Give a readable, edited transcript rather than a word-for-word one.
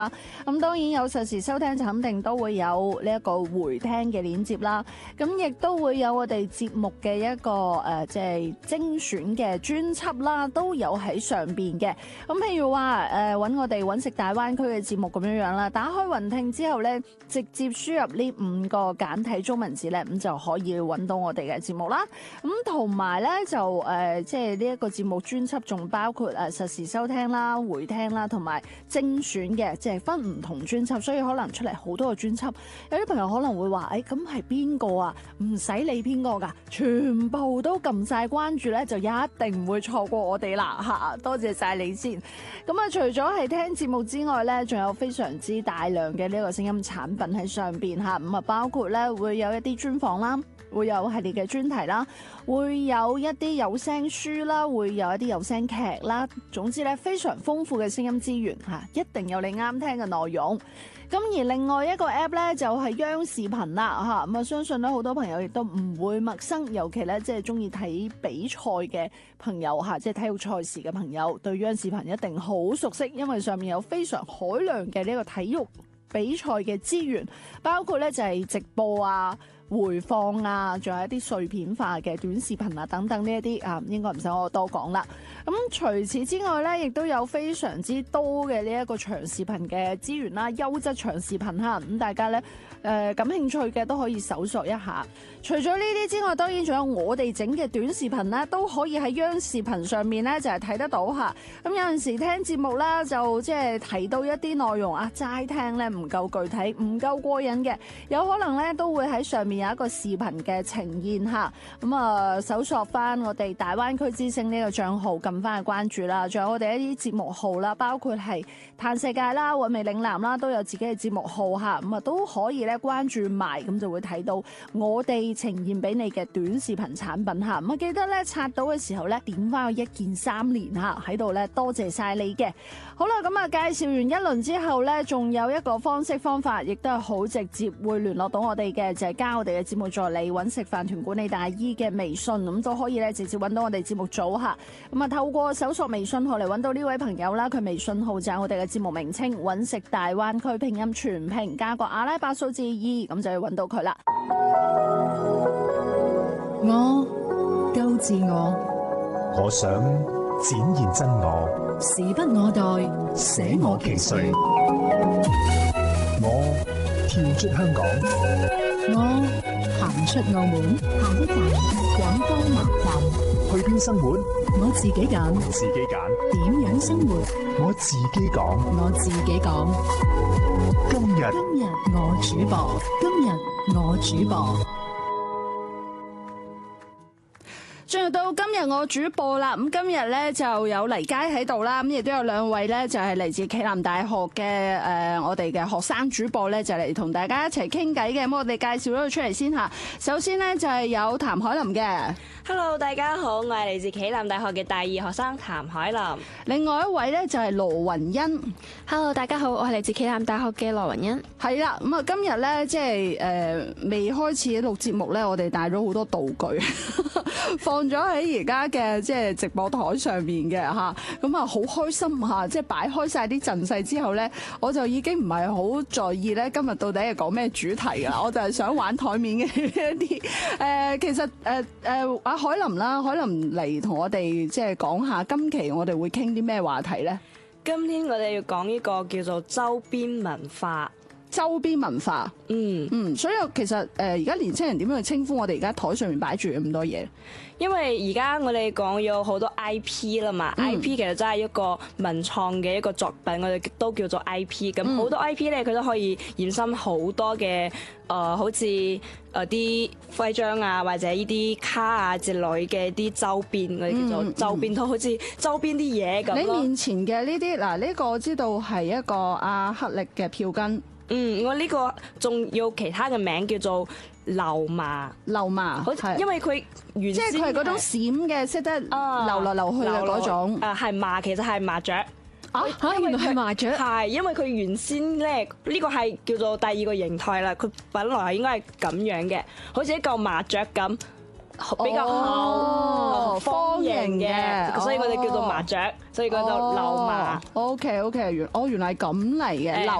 咁當然有實時收聽就肯定都會有呢一個回聽嘅鏈接啦。咁亦都會有我哋節目嘅一個即係精選嘅專輯啦，都有喺上邊嘅。咁譬如話揾我哋揾食大灣區嘅節目咁樣樣啦，打開雲聽之後咧，直接輸入呢5個簡體中文字咧，咁就可以揾到我哋嘅節目啦。咁同埋咧就即係呢一個節目專輯仲包括實時收聽啦、回聽啦，同埋精選嘅，即係分唔同專輯，所以可能出嚟好多個專輯。有啲朋友可能會話：咁係邊個啊？唔使理邊個㗎，全部都撳晒關注咧，就一定唔會錯過我哋啦嚇！多謝晒你先。咁啊，除咗係聽節目之外咧，仲有非常之大量嘅呢個聲音產品喺上邊嚇。咁啊，包括咧會有一啲專訪啦，會有系列嘅專題啦，會有一啲有聲書啦，會有一啲有聲劇啦。總之咧，非常豐富嘅聲音資源嚇，一定有你啱聽嘅內容。咁而另外一個 app 咧就係央視頻啦嚇，咁啊相信咧好多朋友亦都唔會陌生，尤其咧即係中意睇比賽嘅朋友嚇，即係體育賽事嘅朋友，對央視頻一定好熟悉，因為上面有非常海量嘅呢個體育比賽嘅資源，包括咧就係直播啊、回放啊，仲有一啲碎片化嘅短視頻啊等等呢一啲啊，應該唔使我多講啦。咁除此之外咧，亦都有非常之多嘅呢一個長視頻嘅資源啦，優質長視頻嚇，咁大家咧感興趣嘅都可以搜索一下。除咗呢啲之外，當然仲有我哋整嘅短視頻咧，都可以喺央視頻上面咧就係睇得到嚇。咁有陣時聽節目啦，就即係提到一啲內容啊，齋聽咧唔夠具體，唔夠過癮嘅，有可能咧都會喺上面有一個視頻嘅呈現嚇。咁啊，搜索翻我哋大灣區之聲呢個帳號，撳翻去關注啦。仲有我哋一啲節目號啦，包括係嘆世界啦、韻味嶺南啦，都有自己嘅節目號嚇。咁啊都可以咧關注埋，咁就會睇到我哋呈現俾你嘅短視頻產品嚇。咁啊記得咧刷到嘅時候咧，點翻個一鍵3連嚇喺度咧，多謝晒你嘅。好啦，咁啊介紹完一輪之後咧，仲有一個方法，亦都係好直接會聯絡到我哋嘅，就係加我哋嘅節目助理揾食飯團管理大姨嘅微信，咁都可以咧直接揾到我哋節目組嚇。咁啊透過搜索微信號嚟揾到呢位朋友啦，佢微信號就係我哋嘅節目名稱揾食大灣區拼音全拼加個阿拉伯數字2，咁就要揾到佢啦。 我夠自我， 我想展現真我， 時不我待， 捨我其誰。我跳出香港， 我行出澳門，下一站廣東南站， 去邊生活？ 我自己揀， 自己揀。 點樣生活？ 我自己講， 我自己講。 今日我主播，今日我主播。 進入到今日我主播啦，咁今日咧就有黎佳喺度啦，咁亦都有2位咧就係嚟自暨南大學嘅我哋嘅學生主播咧，就嚟同大家一齊傾偈嘅。咁我哋介紹咗佢出嚟先嚇。首先咧就係有譚海琳嘅。 Hello， 大家好，我係嚟自暨南大學嘅大二學生譚海琳。 另外一位咧就係羅雲欣。 Hello， 大家好，我係嚟自暨南大學嘅羅雲欣。 係啦，咁啊今日咧即係未開始錄節目咧，我哋帶咗好多道具放咗喺而家嘅即係直播台上面嘅嚇，咁啊好開心嚇！即係擺開晒啲陣勢之後咧，我就已經唔係好在意咧今日到底係講咩主題啦，我就係想玩台面嘅一啲其實阿海琳啦，海琳嚟同我哋即係講下今期我哋會傾啲咩話題咧？ 今天我哋要講呢個叫做周邊文化。 周邊文化，所以其實而家年輕人點樣去稱呼我哋而家台上面擺住咁多嘢？ 因為而家我哋講有好多 IP 啦嘛，IP 其實真係一個文創嘅一個作品，我哋都叫做 IP。咁好多 IP 咧，佢都可以延伸好多嘅好似啲徽章啊，或者呢啲卡啊之類嘅啲周邊，我哋叫做周邊套，好似周邊啲嘢咁。 你面前嘅呢啲嗱，呢個我知道係一個阿克力嘅票根。 我呢個仲有其他嘅名叫做流麻， 好似因為佢原先即係佢係嗰種閃嘅，識得流來流去嘅嗰種。 係麻，其實係麻雀。 原來係麻雀。 係因為佢原先咧呢個係叫做第2個形態啦，佢本來係應該係咁樣嘅，好似一嚿麻雀咁。 比較厚、方形嘅，所以我哋叫做麻雀，所以叫做流麻。 OK， 原來咁嚟嘅， 誒流